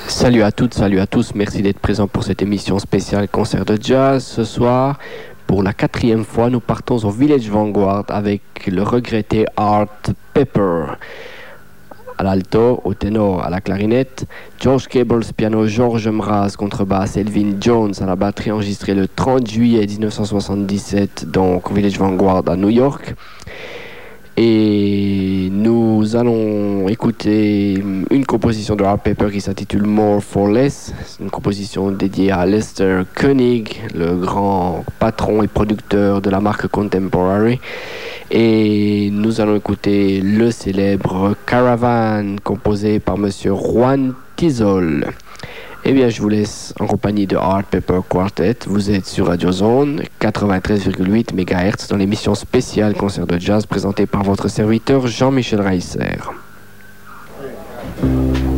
Salut à toutes, salut à tous, merci d'être présents pour cette émission spéciale concert de jazz. Ce soir, pour la 4e fois, nous partons au Village Vanguard avec le regretté Art Pepper. À l'alto, au ténor, à la clarinette, George Cables piano, George Mraz contrebasse, Elvin Jones à la batterie, enregistré le 30 juillet 1977 donc au Village Vanguard à New York. Et nous allons écouter une composition de Art Pepper qui s'intitule More for Less. C'est une composition dédiée à Lester Koenig, le grand patron et producteur de la marque Contemporary. Et nous allons écouter le célèbre Caravan, composé par Monsieur Juan Tizol. Eh bien, je vous laisse en compagnie de Art Pepper Quartet. Vous êtes sur Radio Zone 93,8 MHz dans l'émission spéciale concert de jazz présentée par votre serviteur Jean-Michel Reisser.